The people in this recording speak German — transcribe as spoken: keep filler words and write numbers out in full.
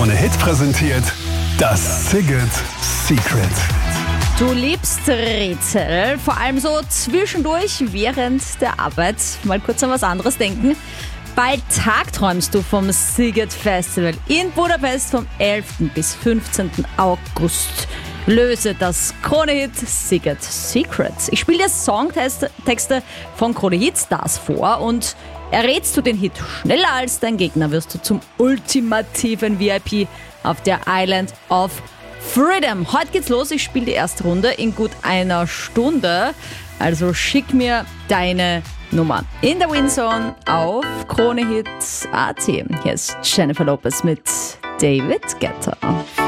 Krone Hit präsentiert das Sigurd Secret. Du liebst Rätsel, vor allem so zwischendurch während der Arbeit. Mal kurz an was anderes denken. Bald tagträumst du vom Sigurd Festival in Budapest vom elften bis fünfzehnten August. Löse das Krone-Hit Sigurd Secret. Ich spiele dir Songtexte von Krone-Hit Stars vor und errätst du den Hit schneller als dein Gegner, wirst du zum ultimativen V I P auf der Island of Freedom. Heute geht's los, ich spiele die erste Runde in gut einer Stunde. Also schick mir deine Nummer in der Winzone auf Kronehit Punkt at. Hier ist Jennifer Lopez mit David Guetta.